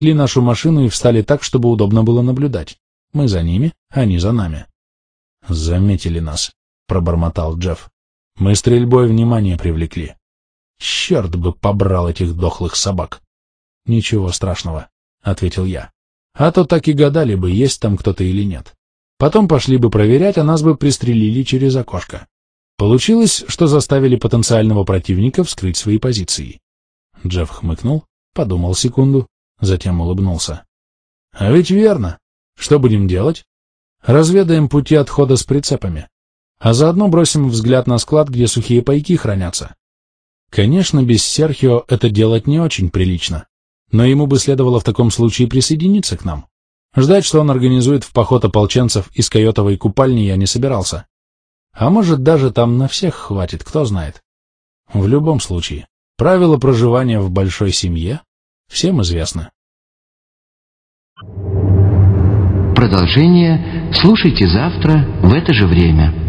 Ли нашу машину и встали так, чтобы удобно было наблюдать. Мы за ними, они за нами. «Заметили нас», — пробормотал Джефф. «Мы стрельбой внимание привлекли. Черт бы побрал этих дохлых собак!» «Ничего страшного», — ответил я. «А то так и гадали бы, есть там кто-то или нет. Потом пошли бы проверять, а нас бы пристрелили через окошко. Получилось, что заставили потенциального противника вскрыть свои позиции». Джефф хмыкнул, подумал секунду, затем улыбнулся. «А ведь верно. Что будем делать? Разведаем пути отхода с прицепами, а заодно бросим взгляд на склад, где сухие пайки хранятся. Конечно, без Серхио это делать не очень прилично, но ему бы следовало в таком случае присоединиться к нам. Ждать, что он организует в поход ополченцев из койотовой купальни, я не собирался. А может, даже там на всех хватит, кто знает. В любом случае, правила проживания в большой семье всем известны. Продолжение слушайте завтра в это же время.